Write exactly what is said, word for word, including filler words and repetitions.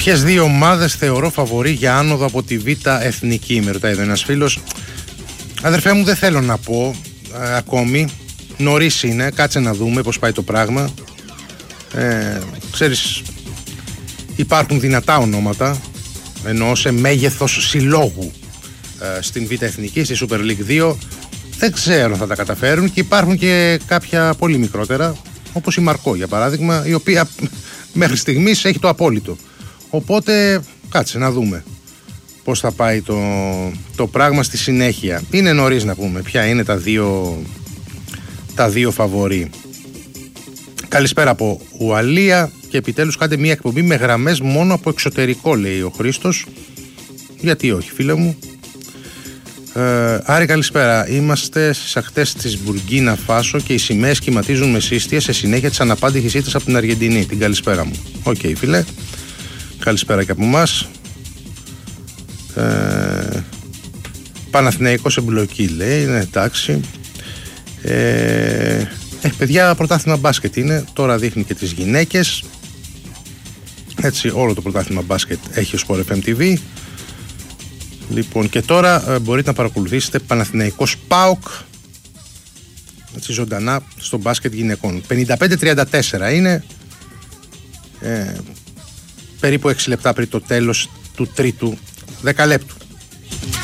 Ποιες δύο ομάδες θεωρώ φαβορί για άνοδο από τη Β' Εθνική, με ρωτάει εδώ ένας φίλος. Αδερφέ μου, δεν θέλω να πω ε, ακόμη. Νωρίς είναι, κάτσε να δούμε πώς πάει το πράγμα. Ε, ξέρεις, υπάρχουν δυνατά ονόματα, εννοώ σε μέγεθος συλλόγου ε, στην Β' Εθνική, στη Super League δύο. Δεν ξέρω αν θα τα καταφέρουν, και υπάρχουν και κάποια πολύ μικρότερα, όπως η Μαρκό για παράδειγμα, η οποία μέχρι στιγμής έχει το απόλυτο. Οπότε κάτσε να δούμε πώς θα πάει το, το πράγμα στη συνέχεια. Είναι νωρίς να πούμε ποια είναι τα δύο, τα δύο φαβορί. Καλησπέρα από Ουαλία, και επιτέλους κάντε μια εκπομπή με γραμμές μόνο από εξωτερικό, λέει ο Χρήστος. Γιατί όχι, φίλε μου. Ε, Άρη, καλησπέρα. Είμαστε στις ακτές της Μπουργκίνα Φάσο και οι σημαίες κυματίζουν με σύστια σε συνέχεια της αναπάντηχης ήττας από την Αργεντινή. Την καλησπέρα μου. Οκ, okay, φίλε. Καλησπέρα και από εμάς. Ε, Παναθηναϊκός εμπλοκή, λέει. Ναι, εντάξει. Ε, ε, παιδιά, πρωτάθλημα μπάσκετ είναι. Τώρα δείχνει και τις γυναίκες. Έτσι, όλο το πρωτάθλημα μπάσκετ έχει ο Sport εφ εμ τι βι. Λοιπόν, και τώρα ε, μπορείτε να παρακολουθήσετε Παναθηναϊκός ΠΑΟΚ, έτσι, ζωντανά στο μπάσκετ γυναικών. πενήντα πέντε τριάντα τέσσερα είναι, ε, περίπου έξι λεπτά πριν το τέλος του τρίτου δεκαλέπτου.